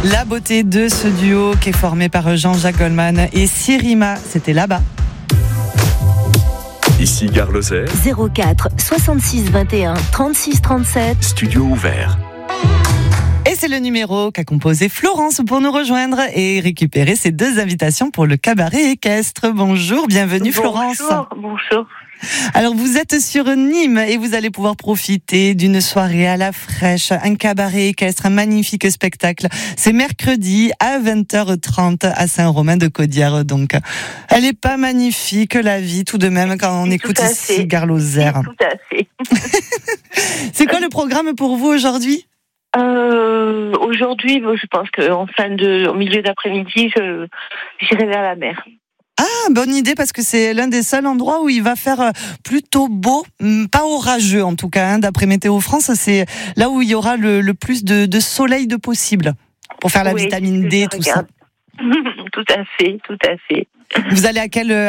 La beauté de ce duo qui est formé par Jean-Jacques Goldman et Sirima, c'était là-bas. Ici Gare Lozère. 04 66 21 36 37. Studio ouvert. Et c'est le numéro qu'a composé Florence pour nous rejoindre et récupérer ses 2 invitations pour le cabaret équestre. Bonjour, bienvenue Florence. Bonjour. Alors vous êtes sur Nîmes et vous allez pouvoir profiter d'une soirée à la fraîche, un cabaret équestre, un magnifique spectacle. C'est mercredi à 20h30 à Saint-Romain-de-Caudière. Donc, elle est pas magnifique la vie tout de même quand on écoute ici Gare Lozère. Tout à fait. C'est quoi le programme pour vous aujourd'hui ? Aujourd'hui, je pense au milieu d'après-midi, j'irai vers la mer. Ah, bonne idée parce que c'est l'un des seuls endroits où il va faire plutôt beau, pas orageux en tout cas, d'après Météo France, c'est là où il y aura le plus de soleil de possible pour faire la vitamine D, tout ça. Tout à fait. Vous allez à quelle